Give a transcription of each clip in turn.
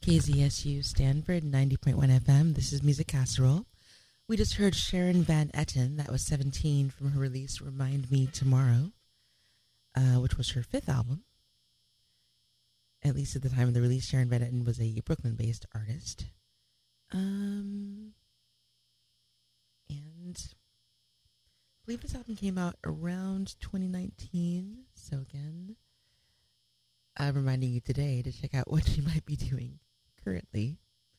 KZSU Stanford 90.1 FM. This is Music Casserole. We just heard Sharon Van Etten. That was 17 from her release Remind Me Tomorrow, which was her fifth album. At least at the time of the release, Sharon Van Etten was a Brooklyn-based artist. And I believe this album came out around 2019. So again, I'm reminding you today to check out what she might be doing currently.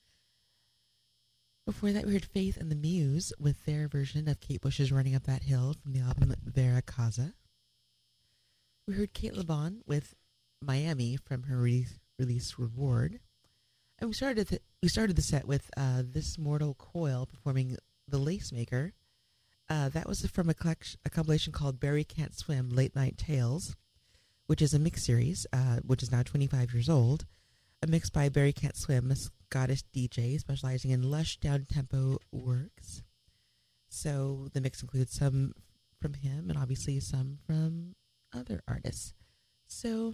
Before that, we heard Faith and the Muse with their version of Kate Bush's Running Up That Hill from the album Vera Casa. We heard Kate LeBon with Miami from her release Reward. And we started the set with This Mortal Coil performing The Lace Maker. That was from a compilation called Barry Can't Swim, Late Night Tales, which is a mix series, which is now 25 years old. A mix by Barry Can't Swim, a Scottish DJ specializing in lush down-tempo works. So the mix includes some from him and obviously some from other artists. So,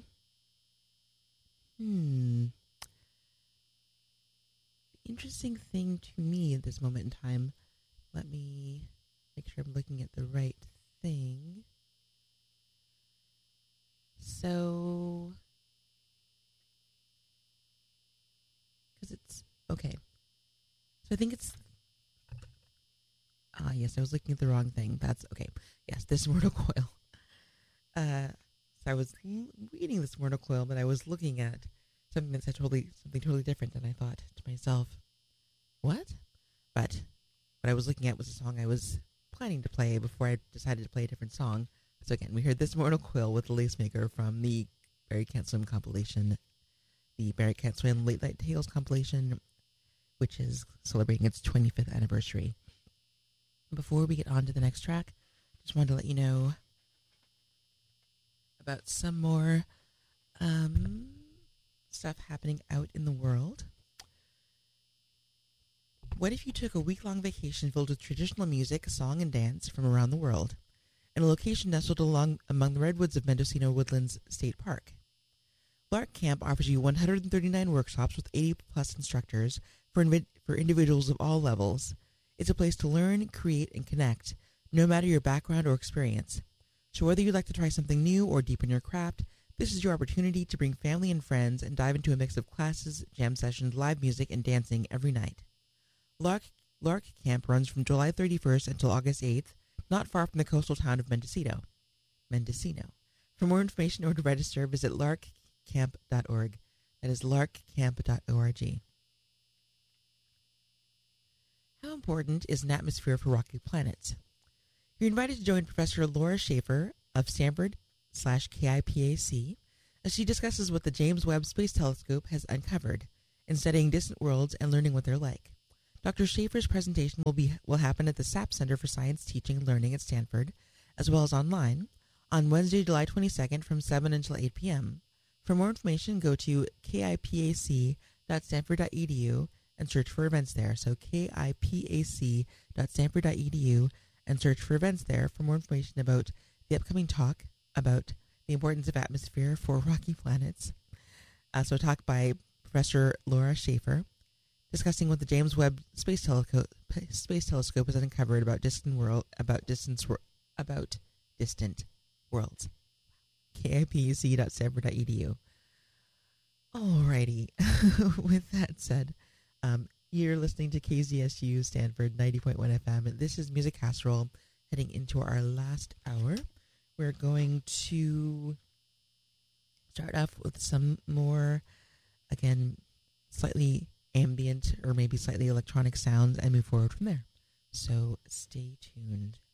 interesting thing to me at this moment in time. Let me make sure I'm looking at the right thing. So, because it's, okay. So I think it's, yes, I was looking at the wrong thing. That's, okay. Yes, This Mortal Coil. So I was reading This Mortal Coil, but I was looking at something that's something totally different, and I thought to myself, what? But what I was looking at was a song I was planning to play before I decided to play a different song. So again, we heard This Mortal Coil with The Lace Maker from the Barry Can't Swim compilation, the Barry Can't Swim Late Night Tales compilation, which is celebrating its 25th anniversary. Before we get on to the next track, just wanted to let you know about some more stuff happening out in the world. What if you took a week-long vacation filled with traditional music, song, and dance from around the world in a location nestled among the redwoods of Mendocino Woodlands State Park? Lark Camp offers you 139 workshops with 80-plus instructors for individuals of all levels. It's a place to learn, create, and connect, no matter your background or experience. So whether you'd like to try something new or deepen your craft, this is your opportunity to bring family and friends and dive into a mix of classes, jam sessions, live music, and dancing every night. Lark Camp runs from July 31st until August 8th, not far from the coastal town of Mendocino. For more information or to register, visit larkcamp.org. That is larkcamp.org. How important is an atmosphere for rocky planets? You're invited to join Professor Laura Schaefer of Stanford/KIPAC as she discusses what the James Webb Space Telescope has uncovered in studying distant worlds and learning what they're like. Dr. Schaefer's presentation will happen at the SAP Center for Science Teaching and Learning at Stanford, as well as online, on Wednesday, July 22nd from 7 until 8 p.m. For more information, go to kipac.stanford.edu and search for events there. So kipac.stanford.edu and search for events there for more information about the upcoming talk about the importance of atmosphere for rocky planets. So a talk by Professor Laura Schaefer, discussing what the James Webb Space Telescope has uncovered about distant worlds. kipac.stanford.edu. Alrighty. With that said, you're listening to KZSU Stanford 90.1 FM. This is Music Casserole, heading into our last hour. We're going to start off with some more, again, slightly ambient or maybe slightly electronic sounds and move forward from there. So stay tuned.